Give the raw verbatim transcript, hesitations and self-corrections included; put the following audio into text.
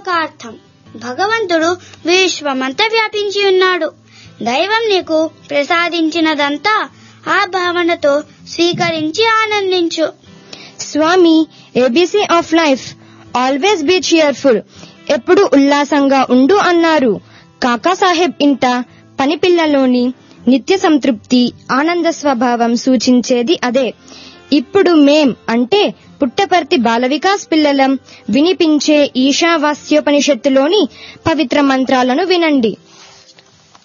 ఒక అర్థం. భగవంతుడు విశ్వమంతా వ్యాపించి ఉన్నాడు. దైవం నీకు ప్రసాదించినదంతా ఆ భావనతో స్వీకరించి ఆనందించు. స్వామి, ABC of life always be cheerful, ఎప్పుడు ఉల్లాసంగా ఉండు అన్నారు. కాకాసాహెబ్ ఇంట పని పిల్లలోని నిత్య సంతృప్తి, ఆనంద స్వభావం సూచించేది అదే. ఇప్పుడు మేం అంటే పుట్టపర్తి బాల వికాస్ పిల్లలం వినిపించే ఈశావాస్యోపనిషత్తులోని పవిత్ర మంత్రాలను వినండి.